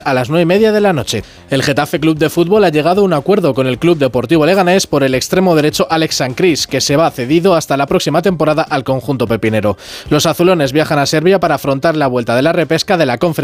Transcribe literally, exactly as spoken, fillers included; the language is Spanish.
a las nueve y media de la noche. El Getafe Club de Fútbol ha llegado a un acuerdo con el Club Deportivo Leganés por el extremo derecho Alex Sancris, que se va cedido hasta la próxima temporada al conjunto pepinero. Los azulones viajan a Serbia para afrontar la vuelta de la repesca de la Conference